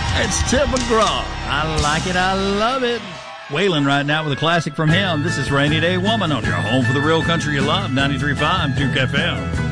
It's Tim McGraw. I like it. I love it. Waylon right now with a classic from him. This is Rainy Day Woman on your home for the real country you love, 93.5 Duke FM.